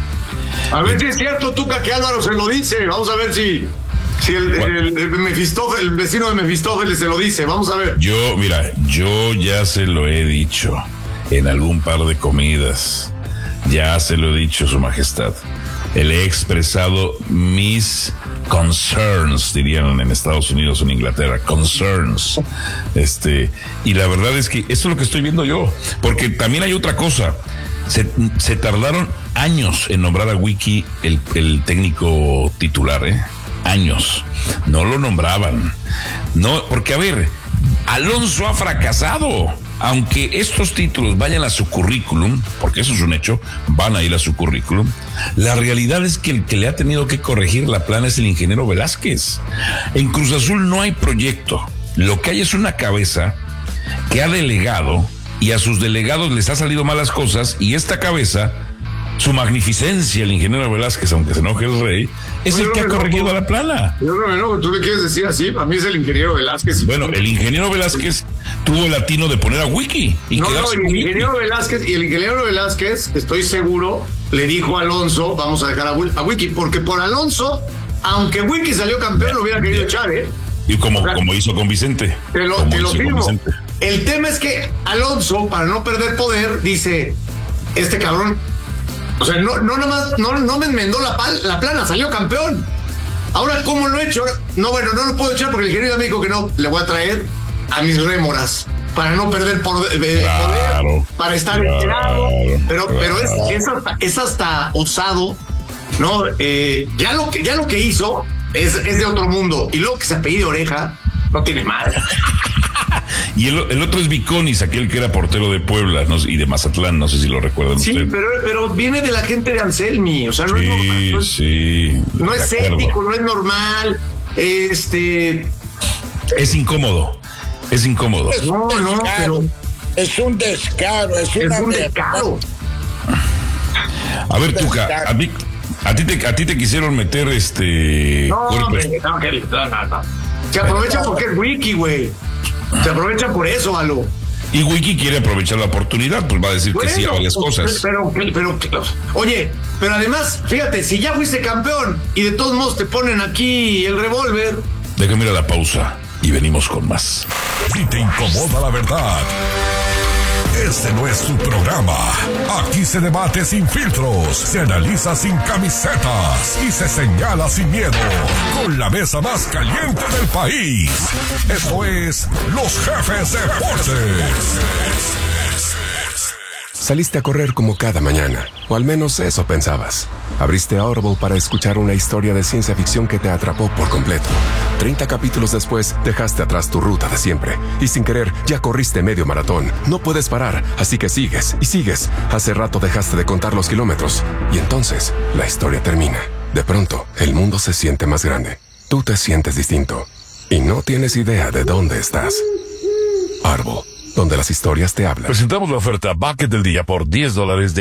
A ver si es cierto, Tuca, que Álvaro se lo dice. Vamos a ver si, si el, el, el, Mefistófeles, el vecino de Mefistófeles se lo dice. Vamos a ver. Yo, mira, yo ya se lo he dicho en algún par de comidas. Ya se lo he dicho, Su Majestad. Le he expresado mis concerns, dirían en Estados Unidos o en Inglaterra, concerns. Este, y la verdad es que eso es lo que estoy viendo yo. Porque también hay otra cosa. Se, se tardaron años en nombrar a Wiki el, el técnico titular, ¿eh? Años. No lo nombraban. No, porque a ver, Alonso ha fracasado. Aunque estos títulos vayan a su currículum, porque eso es un hecho, van a ir a su currículum, la realidad es que el que le ha tenido que corregir la plana es el ingeniero Velázquez. En Cruz Azul no hay proyecto. Lo que hay es una cabeza que ha delegado y a sus delegados les ha salido malas cosas, y esta cabeza, su magnificencia, el ingeniero Velázquez, aunque se enoje el rey, es pues el que ha corregido no, la plana. Yo no me enojo, tú le quieres decir así, a mí es el ingeniero Velázquez. Bueno, el ingeniero Velázquez tuvo el latino de poner a Wiki. Y no, no, el ingeniero Wiki. Velázquez, y el ingeniero Velázquez, estoy seguro, le dijo a Alonso, vamos a dejar a, a Wiki, porque por Alonso, aunque Wiki salió campeón, lo hubiera querido echar, ¿eh? Y como, o sea, como hizo con Vicente. Te lo, te lo firmo. El tema es que Alonso, para no perder poder, dice, este cabrón, o sea, no, no nada más, no, no me enmendó la, pal, la plana, salió campeón. Ahora, ¿cómo lo he hecho? No, bueno, no lo puedo echar porque el ingeniero me dijo que no, le voy a traer a mis rémoras para no perder por, eh, claro, poder, para estar claro, enterado. Pero, claro. pero es, es, hasta, es hasta osado, ¿no? Eh, ya, lo que, ya lo que hizo es, es de otro mundo. Y luego que se apellide Oreja, no tiene madre. Y el, el otro es Viconis, aquel que era portero de Puebla, no, y de Mazatlán, no sé si lo recuerdan sí, ustedes. Sí, pero, pero viene de la gente de Anselmi, o sea, no sí, es normal. No es, sí, no es ético, no es normal. Este. Es incómodo. Es incómodo. Es no, no, pero. Es un descaro, es, es un descaro. A ver, Tuca, a ti, a ti te, a ti te quisieron meter este. No, hombre, no, que no, no, no. Se aprovecha porque es Wiki, güey. Se aprovecha por eso, Alo. Y Wiki quiere aprovechar la oportunidad, pues va a decir bueno, que sí a varias cosas. Pero, pero, pero, oye, pero además, fíjate, si ya fuiste campeón y de todos modos te ponen aquí el revólver. Déjame ir a la pausa y venimos con más. Si te incomoda la verdad, este no es tu programa. Aquí se debate sin filtros, se analiza sin camisetas y se señala sin miedo. Con la mesa más caliente del país. Esto es Los Jefes Deportes. Saliste a correr como cada mañana, o al menos eso pensabas. Abriste Audible para escuchar una historia de ciencia ficción que te atrapó por completo. Treinta capítulos después, dejaste atrás tu ruta de siempre. Y sin querer, ya corriste medio maratón. No puedes parar, así que sigues y sigues. Hace rato dejaste de contar los kilómetros. Y entonces, la historia termina. De pronto, el mundo se siente más grande. Tú te sientes distinto. Y no tienes idea de dónde estás. Audible, donde las historias te hablan. Presentamos la oferta Bucket del día por diez dólares de